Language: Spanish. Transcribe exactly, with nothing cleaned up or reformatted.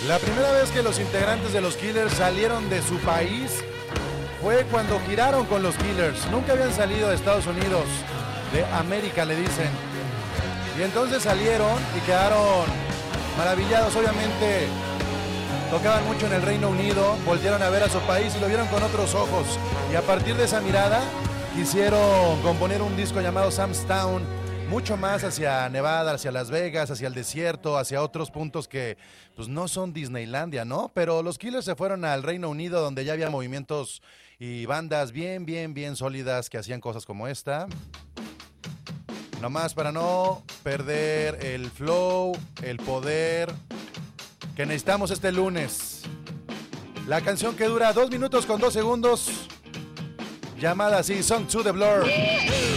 La primera vez que los integrantes de los Killers salieron de su país fue cuando giraron con los Killers. Nunca habían salido de Estados Unidos, de América le dicen. Y entonces salieron y quedaron maravillados. Obviamente tocaban mucho en el Reino Unido, voltearon a ver a su país y lo vieron con otros ojos. Y a partir de esa mirada quisieron componer un disco llamado Sam's Town, mucho más hacia Nevada, hacia Las Vegas, hacia el desierto, hacia otros puntos que pues no son Disneylandia, ¿no? Pero los Killers se fueron al Reino Unido, donde ya había movimientos y bandas bien, bien, bien sólidas que hacían cosas como esta. Nomás para no perder el flow, el poder que necesitamos este lunes. La canción que dura dos minutos con dos segundos, llamada así, Song to the Blur.